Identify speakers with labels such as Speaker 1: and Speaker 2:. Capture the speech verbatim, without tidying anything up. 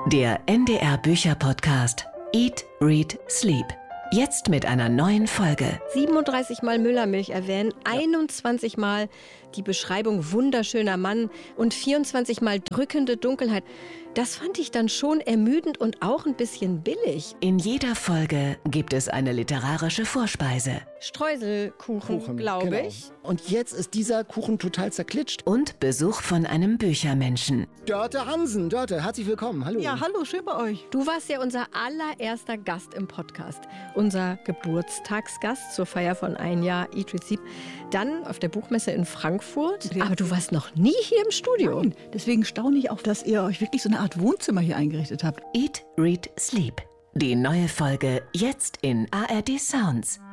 Speaker 1: Der N D R Bücher-Podcast Eat, Read, Sleep. Jetzt mit einer neuen Folge.
Speaker 2: siebenunddreißig Mal Müllermilch erwähnen, einundzwanzig Mal die Beschreibung wunderschöner Mann und vierundzwanzig Mal drückende Dunkelheit. Das fand ich dann schon ermüdend und auch ein bisschen billig.
Speaker 1: In jeder Folge gibt es eine literarische Vorspeise.
Speaker 2: Streuselkuchen, glaube
Speaker 3: genau.
Speaker 2: ich.
Speaker 3: Und jetzt ist dieser Kuchen total zerklitscht.
Speaker 1: Und Besuch von einem Büchermenschen.
Speaker 3: Dörte Hansen, Dörte, herzlich willkommen. Hallo.
Speaker 4: Ja, hallo, schön bei euch.
Speaker 2: Du warst ja unser allererster Gast im Podcast. Unser Geburtstagsgast zur Feier von ein Jahr Eat, Read, Sleep. Dann auf der Buchmesse in Frankfurt.
Speaker 4: Ja.
Speaker 2: Aber du warst noch nie hier im Studio.
Speaker 4: Nein, deswegen staune ich auch, dass ihr euch wirklich so eine Art Wohnzimmer hier eingerichtet habt.
Speaker 1: Eat, Read, Sleep. Die neue Folge jetzt in A R D Sounds.